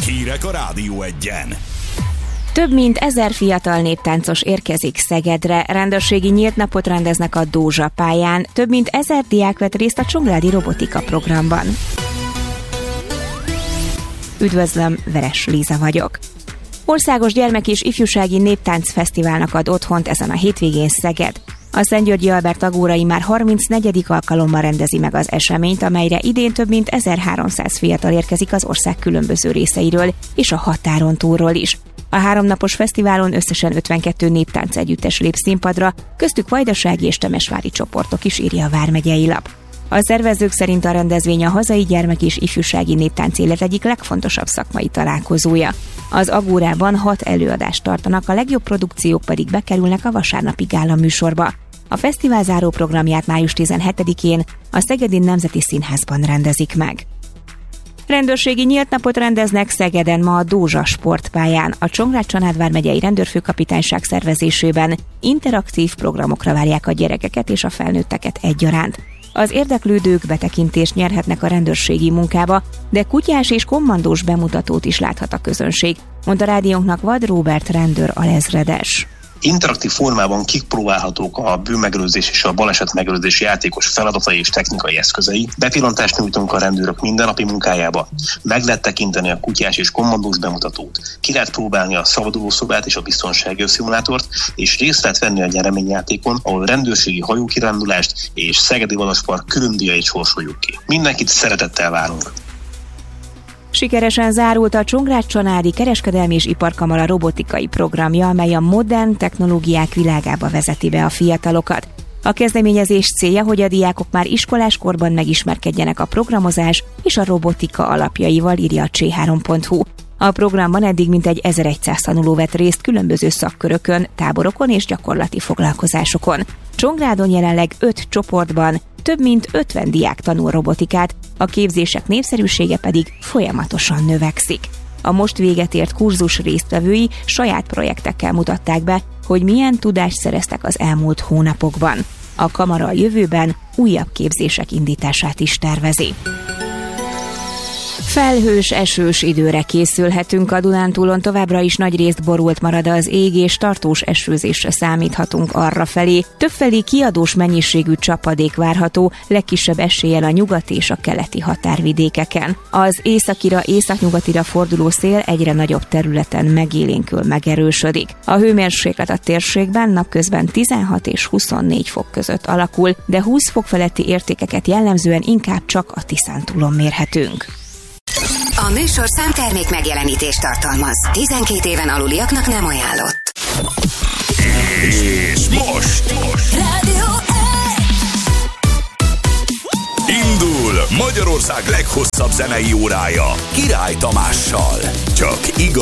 Hírek a Rádió Egyen. Több mint 1000 fiatal néptáncos érkezik Szegedre. Rendőrségi nyílt napot rendeznek a Dózsa pályán. Több mint 1000 diák vett részt a Csongrádi Robotika programban. Üdvözlöm, Veres Líza vagyok. Országos gyermek- és ifjúsági néptáncfesztiválnak ad otthont ezen a hétvégén Szeged. A Szentgyörgyi Albert Agórai már 34. alkalommal rendezi meg az eseményt, amelyre idén több mint 1300 fiatal érkezik az ország különböző részeiről és a határon túlról is. A 3 napos fesztiválon összesen 52 néptánc együttes lép színpadra, köztük vajdasági és temesvári csoportok is, írja a Vármegyei Lap. A szervezők szerint a rendezvény a hazai gyermek- és ifjúsági néptánc élet egyik legfontosabb szakmai találkozója. Az Agórában 6 előadást tartanak, a legjobb produkciók pedig bekerülnek a vasárnapi gála műsorba. A fesztivál záró programját május 17-én a Szegedi Nemzeti Színházban rendezik meg. Rendőrségi nyílt napot rendeznek Szegeden ma a Dózsa sportpályán. A Csongrád-Csanád vármegyei rendőrfőkapitányság szervezésében interaktív programokra várják a gyerekeket és a felnőtteket egyaránt. Az érdeklődők betekintést nyerhetnek a rendőrségi munkába, de kutyás és kommandós bemutatót is láthat a közönség, mondta rádiónknak Vad Róbert rendőr alezredes. Interaktív formában kipróbálhatók a bűnmegelőzés és a balesetmegelőzés játékos feladatai és technikai eszközei. Bepillantást nyújtunk a rendőrök mindennapi munkájába. Meg lehet tekinteni a kutyás és kommandós bemutatót. Ki lehet próbálni a szabadulószobát és a biztonsági szimulátort, és részt lehet venni a nyereményjátékon, ahol rendőrségi hajókirándulást és Szegedi Vadaspark különdíjait sorsoljuk ki. Mindenkit szeretettel várunk! Sikeresen zárult a Csongrád-Csanádi Kereskedelmi és Iparkamara robotikai programja, amely a modern technológiák világába vezeti be a fiatalokat. A kezdeményezés célja, hogy a diákok már iskoláskorban megismerkedjenek a programozás és a robotika alapjaival, írja a c3.hu. A programban eddig mintegy 1100 tanuló vett részt különböző szakkörökön, táborokon és gyakorlati foglalkozásokon. Csongrádon jelenleg 5 csoportban több mint 50 diák tanul robotikát, a képzések népszerűsége pedig folyamatosan növekszik. A most véget ért kurzus résztvevői saját projektekkel mutatták be, hogy milyen tudást szereztek az elmúlt hónapokban. A kamara a jövőben újabb képzések indítását is tervezi. Felhős, esős időre készülhetünk, a Dunántúlon továbbra is nagyrészt borult marad az ég, és tartós esőzésre számíthatunk arrafelé. Többfelé kiadós mennyiségű csapadék várható, legkisebb eséllyel a nyugati és a keleti határvidékeken. Az északira, északnyugatira forduló szél egyre nagyobb területen megélénkül, megerősödik. A hőmérséklet a térségben napközben 16 és 24 fok között alakul, de 20 fok feletti értékeket jellemzően inkább csak a Tiszántúlon mérhetünk. A műsor számtermék megjelenítést tartalmaz. 12 éven aluliaknak nem ajánlott. És most Rádió indul Magyarország leghosszabb zenei órája Király Tamással. Csak igaz